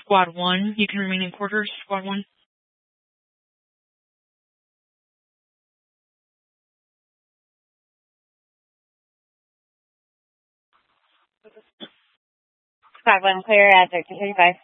Squad 1, you can remain in quarters, Squad 1. Squad 1 clear at 1335.